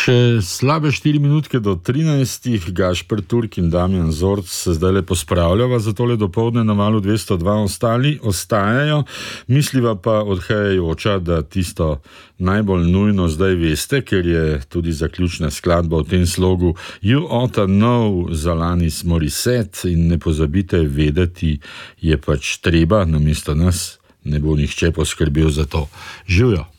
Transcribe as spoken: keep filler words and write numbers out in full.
Še slabe štiri minutke do trinajstih, Gašper Turk in Damjan Zorc se zdaj le pospravljava za tole dopoldne na Valu dvesto dva, ostali ostajajo, misliva pa odhajajoča, da tisto najbolj nujno zdaj veste, ker je tudi zaključna skladba v tem slogu You Oughta Know za Alanis Morissette in ne pozabite vedeti, je pač treba, namesto nas ne bo nihče poskrbel za to. Živjo!